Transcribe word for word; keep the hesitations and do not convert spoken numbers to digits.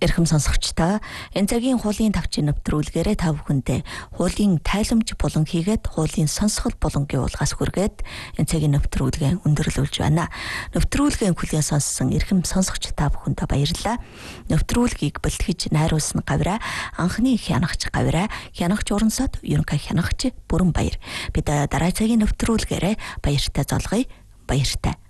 Эрхэм сонсогчдоо энэ цагийн хуулийн тавчин нэвтрүүлгээрээ та бүхэндээ хуулийн тайламж булан хийгээд хуулийн сонсгол булангийн уулгаас хүргээд энэ цагийн нэвтрүүлгээ өндөрлүүлж байна. Нэвтрүүлгийн хүлээн сонссон эрхэм сонсогч та бүхэндээ баярлалаа. Нэвтрүүлгийг бэлтгэж найруулсан гавраа анхны хянагч гавраа хянагч урансод ерөнхий хянагч бүрэн баяр. Бид дараа цагийн нэвтрүүлгээрээ баяртай золгоё. Баяртай.